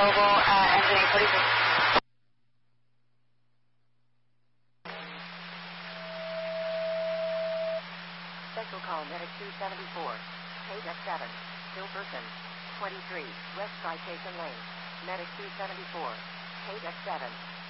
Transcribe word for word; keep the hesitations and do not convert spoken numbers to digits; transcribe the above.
available, uh, engine eight forty-six. Special call medic two seventy-four. Page F seven. Still person. twenty-three. West Citation Lane. Medic two seventy-four. Page F seven.